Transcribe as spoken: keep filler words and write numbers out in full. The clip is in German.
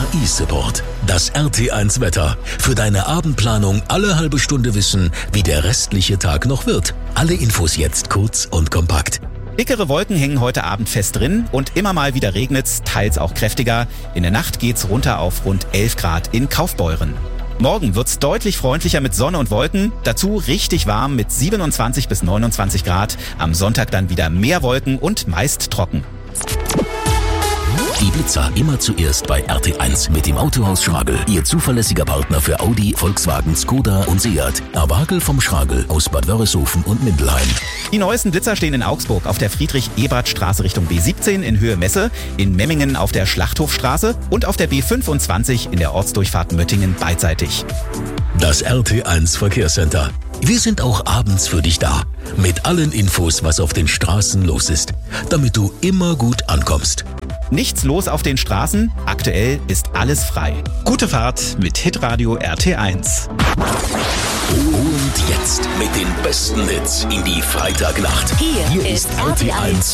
I-Support. Das R T eins Wetter. Für deine Abendplanung alle halbe Stunde wissen, wie der restliche Tag noch wird. Alle Infos jetzt kurz und kompakt. Dickere Wolken hängen heute Abend fest drin und immer mal wieder regnet's, teils auch kräftiger. In der Nacht geht's runter auf rund elf Grad in Kaufbeuren. Morgen wird's deutlich freundlicher mit Sonne und Wolken, dazu richtig warm mit siebenundzwanzig bis neunundzwanzig Grad. Am Sonntag dann wieder mehr Wolken und meist trocken. Die Blitzer immer zuerst bei R T eins mit dem Autohaus Schragel. Ihr zuverlässiger Partner für Audi, Volkswagen, Skoda und Seat. Awagel vom Schragel aus Bad Wörishofen und Mindelheim. Die neuesten Blitzer stehen in Augsburg auf der Friedrich-Ebert-Straße Richtung B siebzehn in Höhe Messe, in Memmingen auf der Schlachthofstraße und auf der B fünfundzwanzig in der Ortsdurchfahrt Möttingen beidseitig. Das R T eins Verkehrscenter. Wir sind auch abends für dich da. Mit allen Infos, was auf den Straßen los ist. Damit du immer gut ankommst. Nichts los auf den Straßen, aktuell ist alles frei. Gute Fahrt mit Hitradio R T eins. Und jetzt mit den besten Hits in die Freitagnacht. Hier, Hier ist R T eins